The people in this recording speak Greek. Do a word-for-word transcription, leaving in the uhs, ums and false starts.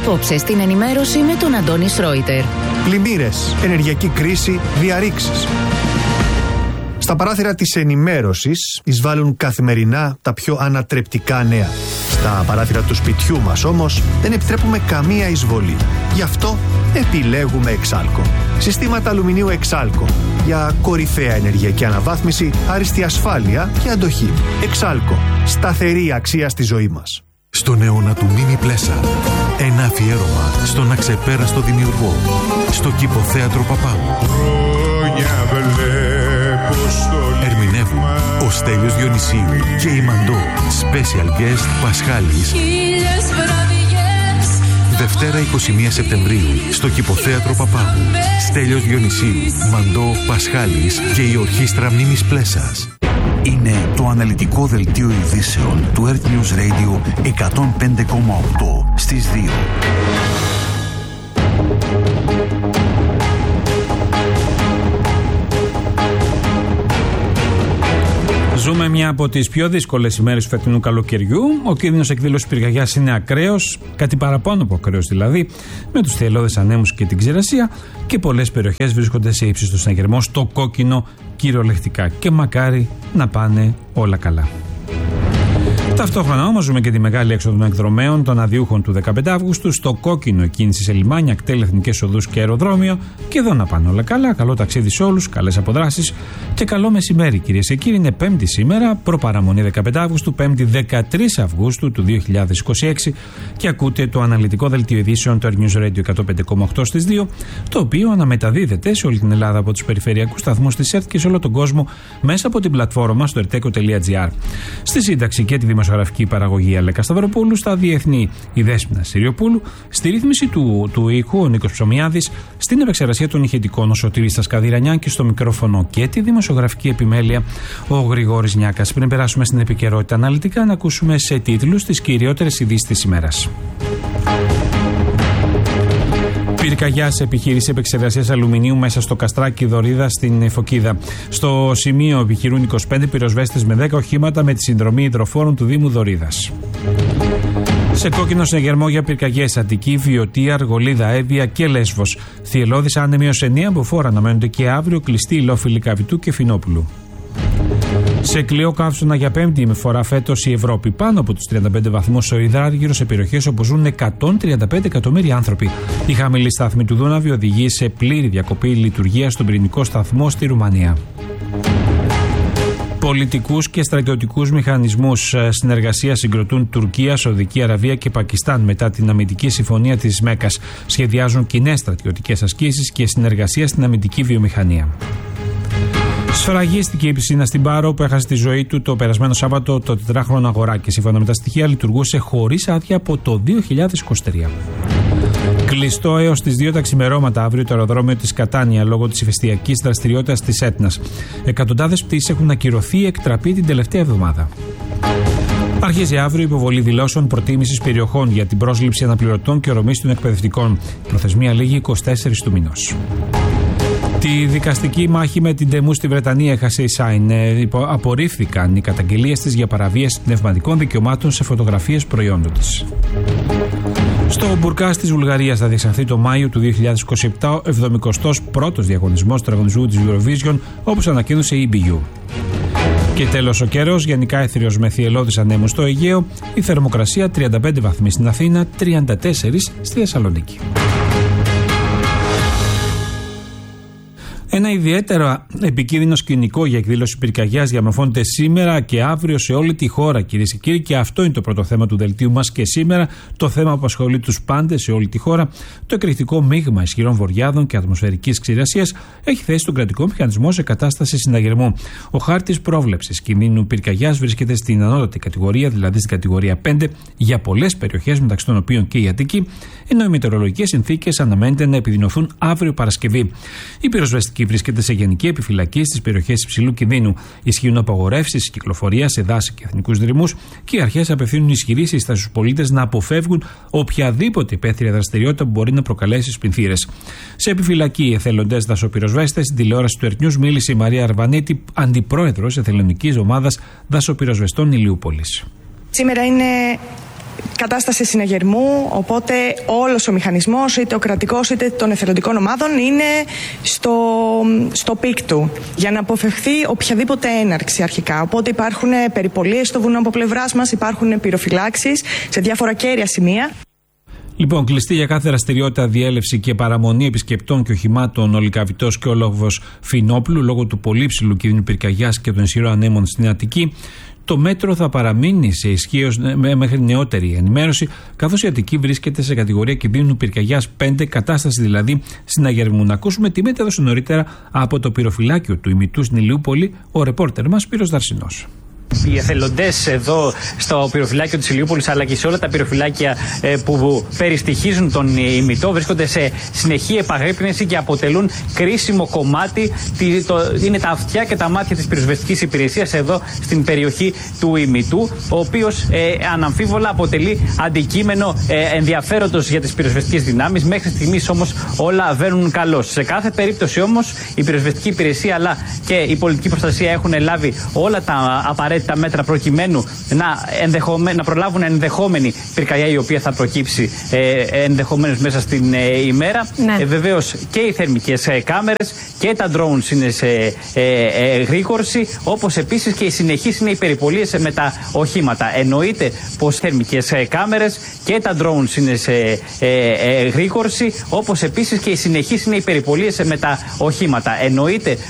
Απόψε στην ενημέρωση με τον Αντώνη Σρόιτερ. Πλημμύρες, ενεργειακή κρίση, διαρρήξεις. Στα παράθυρα της ενημέρωσης εισβάλλουν καθημερινά τα πιο ανατρεπτικά νέα. Στα παράθυρα του σπιτιού μας όμως δεν επιτρέπουμε καμία εισβολή. Γι' αυτό επιλέγουμε Εξάλκο. Συστήματα αλουμινίου Εξάλκο για κορυφαία ενεργειακή αναβάθμιση, άριστη ασφάλεια και αντοχή. Εξάλκο. Σταθερή αξία στη ζωή μας. Στον αιώνα του Μίμη Πλέσα, ένα αφιέρωμα στον αξεπέραστο δημιουργό, στο Κηποθέατρο Παπάγου. Ερμηνεύουν ο Στέλιος Διονυσίου και η Μαντώ. Special guest Πασχάλης. Δευτέρα εικοστή πρώτη Σεπτεμβρίου στο Κηποθέατρο Παπάγου. Στέλιος Διονυσίου, Μαντώ, Πασχάλης και η Ορχήστρα Μίμης Πλέσας. Είναι το αναλυτικό δελτίο ειδήσεων του Earth News Radio εκατόν πέντε κόμμα οκτώ στις δύο. Ζούμε μια από τις πιο δύσκολες ημέρες του φετινού καλοκαιριού. Ο κίνδυνος εκδήλωσης πυρκαγιάς είναι ακραίος, κάτι παραπάνω από ακραίος δηλαδή, με τους θυελλώδες ανέμους και την ξηρασία, και πολλές περιοχές βρίσκονται σε ύψιστο συναγερμό, στο κόκκινο κυριολεκτικά. Και μακάρι να πάνε όλα καλά. Ταυτόχρονα όμως ζούμε και τη μεγάλη έξοδο των εκδρομέων των αδιούχων του δεκαπέντε Αυγούστου, στο κόκκινο η κίνηση σε λιμάνια, κτέλ, εθνικές οδούς και αεροδρόμιο. Και εδώ να πάνε όλα καλά. Καλό ταξίδι σε όλους, καλές αποδράσεις και καλό μεσημέρι, κυρίες και κύριοι. Είναι Πέμπτη σήμερα, προπαραμονή δεκαπέντε Αυγούστου, Πέμπτη δεκατρείς Αυγούστου του δύο χιλιάδες είκοσι έξι, και ακούτε το αναλυτικό δελτίο ειδήσεων του Earth News Radio εκατόν πέντε κόμμα οκτώ στις δύο, το οποίο αναμεταδίδεται σε όλη την Ελλάδα από τους περιφερειακούς σταθμούς της ΕΡΤ και σε όλο τον κόσμο μέσα από την πλατφόρμα στο ερτέκο τελεία τζι άρ. Στη σύνταξη και τη δημοσιογραφική παραγωγή Αλέκα Σταυροπούλου, στα διεθνή η Δέσποινα Συριοπούλου, στη ρύθμιση του, του ήχου ο Νίκος Ψωμιάδης, στην επεξεργασία των ηχητικών ο Σωτήρης Στασκαδηρανιά και στο μικρόφωνο και τη δημοσιογραφική επιμέλεια ο Γρηγόρης Νιάκας. Πριν περάσουμε στην επικαιρότητα αναλυτικά, να ακούσουμε σε τίτλους τις κυριότερες ειδήσεις της ημέρας. Πυρκαγιά σε επιχείρηση επεξεργασίας αλουμινίου μέσα στο Καστράκι Δωρίδα στην Φωκίδα. Στο σημείο επιχειρούν είκοσι πέντε πυροσβέστες με δέκα οχήματα με τη συνδρομή υδροφόρων του Δήμου Δωρίδας. Σε κόκκινο συναγερμό για πυρκαγιές Αττική, Βιωτία, Αργολίδα, Εύβοια και Λέσβος. Θυελλώδης άνεμοι ως εννέα μποφόρ αναμένονται και αύριο, κλειστή Υλόφιλη, Καβιτού και Φινόπουλου. Σε κλειό καύσωνα για πέμπτη φορά φέτος η Ευρώπη, πάνω από τους τριάντα πέντε βαθμούς ο υδράργυρο σε περιοχές όπου ζουν εκατόν τριάντα πέντε εκατομμύρια άνθρωποι. Η χαμηλή στάθμη του Δούναβη οδηγεί σε πλήρη διακοπή λειτουργίας στον πυρηνικό σταθμό στη Ρουμανία. Πολιτικούς και στρατιωτικούς μηχανισμούς συνεργασίας συγκροτούν Τουρκία, Σαουδική Αραβία και Πακιστάν μετά την αμυντική συμφωνία της Μέκκας. Σχεδιάζουν κοινές στρατιωτικές ασκήσεις και συνεργασία στην αμυντική βιομηχανία. Σφραγίστηκε η πισίνα στην Πάρο που έχασε τη ζωή του το περασμένο Σάββατο το τετράχρονο αγοράκι. Σύμφωνα με τα στοιχεία, λειτουργούσε χωρίς άδεια από το δύο χιλιάδες είκοσι τρία. Κλειστό έως τις δύο τα ξημερώματα αύριο το αεροδρόμιο της Κατάνια λόγω της ηφαιστειακής δραστηριότητας της Έτνας. Εκατοντάδες πτήσεις έχουν ακυρωθεί ή εκτραπεί την τελευταία εβδομάδα. Αρχίζει αύριο η υποβολή δηλώσεων προτίμησης περιοχών για την πρόσληψη αναπληρωτών και ορομής των εκπαιδευτικών. Προθεσμία λίγη είκοσι τέσσερις του μηνός. Τη δικαστική μάχη με την Τεμού στη Βρετανία έχασε η Σάιν. Ε, απορρίφθηκαν οι καταγγελίες της για παραβίαση πνευματικών δικαιωμάτων σε φωτογραφίες προϊόντων της. Στο Μπουρκάς της Βουλγαρίας θα διεξαχθεί το Μάιο του δύο χιλιάδες είκοσι επτά ο εβδομηκοστός πρώτος διαγωνισμός του τραγωνισμού της Eurovision, όπως ανακοίνωσε η ι μπι γιου. Και τέλος ο καιρός, γενικά έθριος με θυελλώδεις ανέμους στο Αιγαίο, η θερμοκρασία τριάντα πέντε βαθμοί στην Αθήνα, τριάντα τέσσερα στη Θεσσαλονίκη. Ένα ιδιαίτερα επικίνδυνο σκηνικό για εκδήλωση πυρκαγιάς διαμορφώνεται σήμερα και αύριο σε όλη τη χώρα, κυρίες και κύριοι, και αυτό είναι το πρώτο θέμα του δελτίου μας και σήμερα. Το θέμα που απασχολεί τους πάντες σε όλη τη χώρα, το εκρηκτικό μείγμα ισχυρών βοριάδων και ατμοσφαιρικής ξηρασίας, έχει θέσει τον κρατικό μηχανισμό σε κατάσταση συναγερμού. Ο χάρτης πρόβλεψης κινδύνου πυρκαγιάς βρίσκεται στην ανώτατη κατηγορία, δηλαδή στην κατηγορία πέντε, για πολλές περιοχές, μεταξύ των οποίων και η Αττική, ενώ οι μετεωρολογικές συνθήκες αναμένεται να επιδεινωθούν αύριο Παρασκευή. Η πυροσβεστική βρίσκεται σε γενική επιφυλακή στις περιοχές υψηλού κινδύνου. Ισχύουν απαγορεύσεις κυκλοφορίας σε δάση και εθνικούς δρυμούς και οι αρχές απευθύνουν ισχυρή σύσταση στους πολίτες να αποφεύγουν οποιαδήποτε υπαίθρια δραστηριότητα που μπορεί να προκαλέσει σπινθήρες. Σε επιφυλακή, οι εθελοντές δασοπυροσβέστες, στην τηλεόραση του Earth News μίλησε η Μαρία Αρβανίτη, αντιπρόεδρος εθελοντικής ομάδας δασοπυροσβεστών Ηλιούπολης. Σήμερα είναι κατάσταση συναγερμού, οπότε όλος ο μηχανισμός, είτε ο κρατικός είτε των εθελοντικών ομάδων, είναι στο, στο πικ του, για να αποφευχθεί οποιαδήποτε έναρξη αρχικά. Οπότε υπάρχουν περιπολίες στο βουνό από πλευράς μας, υπάρχουν πυροφυλάξεις σε διάφορα κέρια σημεία. Λοιπόν, κλειστή για κάθε δραστηριότητα, διέλευση και παραμονή επισκεπτών και οχημάτων ο Λυκαβητός και ο Λόγβος Φινόπουλου λόγω του πολύ ψηλού κίνδυνου πυρκαγιάς και των ισχυρών ανέμων στην Αττική. Το μέτρο θα παραμείνει σε ισχύω μέχρι νεότερη ενημέρωση, καθώς η Αττική βρίσκεται σε κατηγορία κινδύνου πυρκαγιάς πέντε, κατάσταση δηλαδή συναγερμού. Να ακούσουμε τι μετέδωσε νωρίτερα από το πυροφυλάκιο του ημιτού στην Ηλιούπολη ο ρεπόρτερ μας Σπύρος Δαρσινός. Οι εθελοντές εδώ στο πυροφυλάκιο της Ηλιούπολης αλλά και σε όλα τα πυροφυλάκια ε, που περιστοιχίζουν τον ημιτό βρίσκονται σε συνεχή επαγρύπνηση και αποτελούν κρίσιμο κομμάτι. Το, είναι τα αυτιά και τα μάτια της πυροσβεστικής υπηρεσίας εδώ στην περιοχή του ημιτού, ο οποίος ε, αναμφίβολα αποτελεί αντικείμενο ε, ενδιαφέροντος για τις πυροσβεστικές δυνάμεις. Μέχρι στιγμής όμως όλα βαίνουν καλώς. Σε κάθε περίπτωση όμως η πυροσβεστική υπηρεσία αλλά και η πολιτική προστασία έχουν λάβει όλα τα απαραίτητα τα μέτρα προκειμένου να, ενδεχομέ... να προλάβουν ενδεχόμενη πυρκαγιά η οποία θα προκύψει ε, ενδεχομένως μέσα στην ε, ημέρα. Ναι. Ε, βεβαίως και οι θερμικές ε, κάμερες και τα drones είναι σε ε, ε, γρήγορση, όπως επίσης και οι συνεχείς είναι οι περιπολίες με τα οχήματα. Εννοείται πως θερμικές ε, κάμερες και τα drones είναι σε ε, ε, γρήγορση, όπως επίσης και οι συνεχείς είναι οι περιπολίες με τα οχήματα. Εννοείται